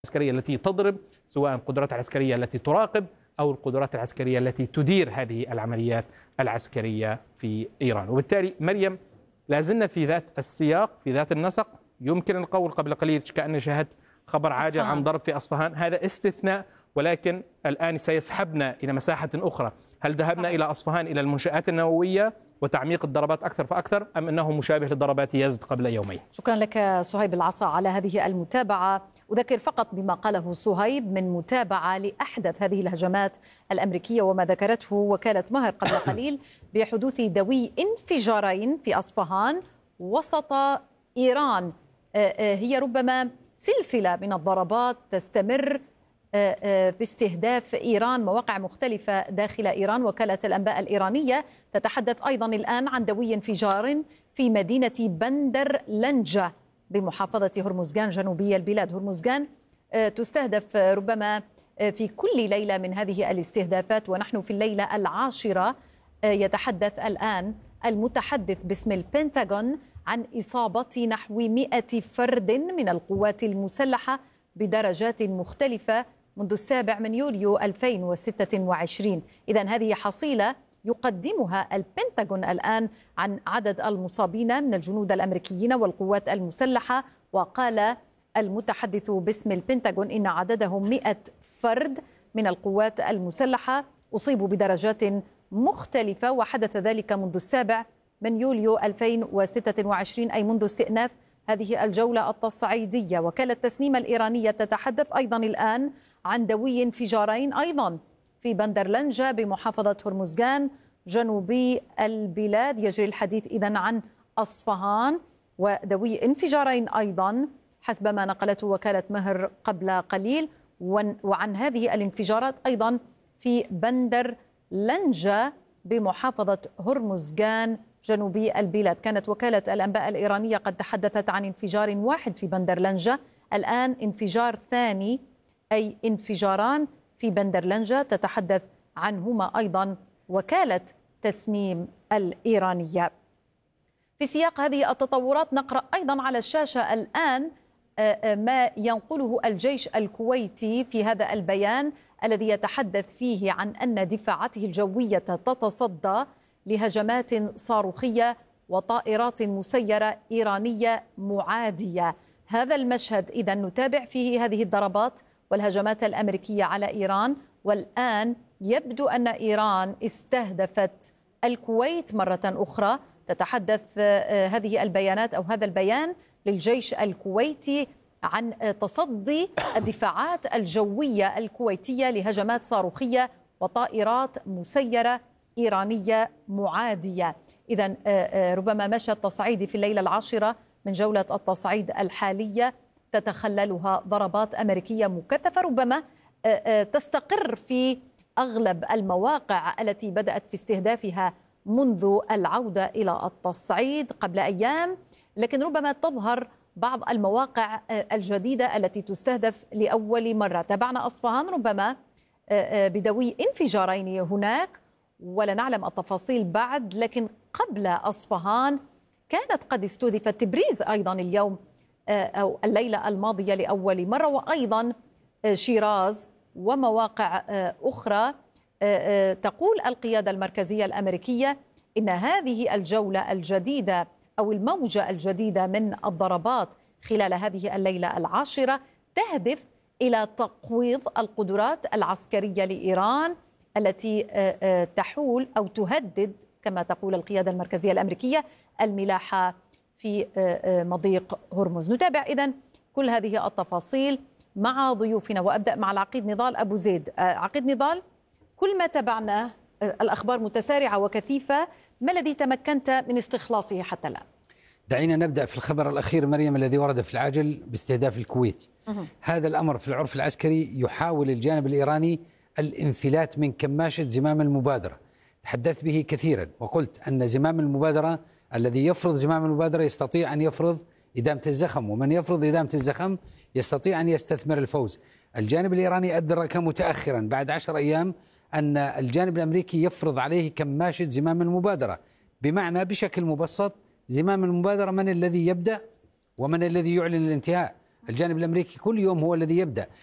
العسكرية التي تضرب، سواء القدرات العسكرية التي تراقب أو القدرات العسكرية التي تدير هذه العمليات العسكرية في إيران. وبالتالي مريم لازلنا في ذات السياق، في ذات النسق. يمكن القول قبل قليل كأني شاهدت خبر عاجل عن ضرب في أصفهان، هذا استثناء، ولكن الآن سيسحبنا إلى مساحة أخرى. هل ذهبنا إلى أصفهان إلى المنشآت النووية وتعميق الضربات أكثر فأكثر، أم أنه مشابه لضربات يزد قبل يومين؟ شكرا لك صهيب العصا على هذه المتابعة. أذكر فقط بما قاله صهيب من متابعة لأحدث هذه الهجمات الأمريكية وما ذكرته وكالة مهر قبل قليل بحدوث دوي انفجارين في أصفهان وسط إيران. هي ربما سلسلة من الضربات تستمر باستهداف إيران مواقع مختلفة داخل إيران. وكالة الأنباء الإيرانية تتحدث أيضا الآن عن دوي انفجار في مدينة بندر لنجة بمحافظة هرمزغان جنوبي البلاد. هرمزغان تستهدف ربما في كل ليلة من هذه الاستهدافات، ونحن في الليلة العاشرة. يتحدث الآن المتحدث باسم البنتاغون عن إصابة نحو 100 فرد من القوات المسلحة بدرجات مختلفة منذ 7 يوليو 2026. إذن هذه حصيلة يقدمها البنتاغون الآن عن عدد المصابين من الجنود الأمريكيين والقوات المسلحة. وقال المتحدث باسم البنتاغون إن عددهم 100 فرد من القوات المسلحة أصيبوا بدرجات مختلفة، وحدث ذلك منذ 7 يوليو 2026، أي منذ استئناف هذه الجولة التصعيدية. وكالة تسنيم الإيرانية تتحدث أيضا الآن عن دوي انفجارين أيضا في بندر لنجة بمحافظة هرمزغان جنوبي البلاد. يجري الحديث إذن عن أصفهان ودوي انفجارين أيضا حسب ما نقلته وكالة مهر قبل قليل، وعن هذه الانفجارات أيضا في بندر لنجة بمحافظة هرمزغان جنوبي البلاد. كانت وكالة الأنباء الإيرانية قد تحدثت عن انفجار واحد في بندر لنجة، الآن انفجار ثاني، أي انفجاران في بندر لنجة تتحدث عنهما أيضا وكالة تسنيم الإيرانية. في سياق هذه التطورات نقرأ أيضا على الشاشة الآن ما ينقله الجيش الكويتي في هذا البيان الذي يتحدث فيه عن أن دفاعاته الجوية تتصدى لهجمات صاروخية وطائرات مسيرة إيرانية معادية. هذا المشهد إذا نتابع فيه هذه الضربات والهجمات الأمريكية على إيران. والآن يبدو أن إيران استهدفت الكويت مرة أخرى. تتحدث هذه البيانات أو هذا البيان للجيش الكويتي عن تصدي الدفاعات الجوية الكويتية لهجمات صاروخية وطائرات مسيرة إيرانية معادية. إذن ربما مشهد تصعيدي في الليلة العاشرة من جولة التصعيد الحالية تتخللها ضربات أمريكية مكثفة ربما تستقر في أغلب المواقع التي بدأت في استهدافها منذ العودة إلى التصعيد قبل أيام، لكن ربما تظهر بعض المواقع الجديدة التي تستهدف لأول مرة. تابعنا أصفهان ربما بدوي انفجارين هناك ولا نعلم التفاصيل بعد، لكن قبل أصفهان كانت قد استهدفت تبريز أيضا اليوم أو الليلة الماضية لأول مرة، وأيضا شيراز ومواقع أخرى. تقول القيادة المركزية الأمريكية إن هذه الجولة الجديدة أو الموجة الجديدة من الضربات خلال هذه الليلة العاشرة تهدف إلى تقويض القدرات العسكرية لإيران التي تحول أو تهدد كما تقول القيادة المركزية الأمريكية الملاحة في مضيق هرمز. نتابع إذن كل هذه التفاصيل مع ضيوفنا، وأبدأ مع العقيد نضال أبو زيد. عقيد نضال، كل ما تابعناه الأخبار متسارعة وكثيفة، ما الذي تمكنت من استخلاصه حتى الآن؟ دعينا نبدأ في الخبر الأخير مريم الذي ورد في العاجل باستهداف الكويت. هذا الأمر في العرف العسكري يحاول الجانب الإيراني الانفلات من كماشة زمام المبادرة. تحدثت به كثيرا وقلت أن زمام المبادرة الذي يفرض زمام المبادرة يستطيع أن يفرض إدامة الزخم، ومن يفرض إدامة الزخم يستطيع أن يستثمر الفوز. الجانب الإيراني أدرك متأخرا بعد 10 أيام أن الجانب الأمريكي يفرض عليه كماشة زمام المبادرة، بمعنى بشكل مبسط زمام المبادرة من الذي يبدأ ومن الذي يعلن الانتهاء. الجانب الأمريكي كل يوم هو الذي يبدأ